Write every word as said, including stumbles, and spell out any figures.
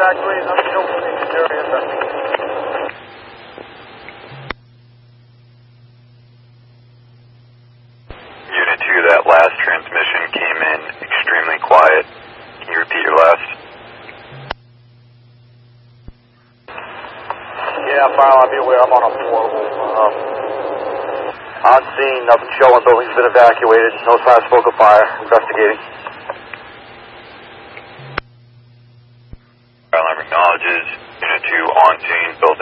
evacuating on the Hilton Beach area investigating. Unit two, that last transmission came in extremely quiet. Can you repeat your last? Yeah, file, I'll be aware. I'm on a portable. Um, on scene, nothing showing. Building's been evacuated. No sign of smoke or fire. Investigating. Alarm acknowledges. Unit two on scene. Building